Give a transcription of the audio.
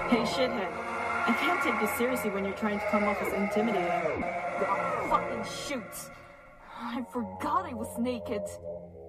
Hey, shithead. I can't take you seriously when you're trying to come off as intimidating. God fucking shoot! I forgot I was naked.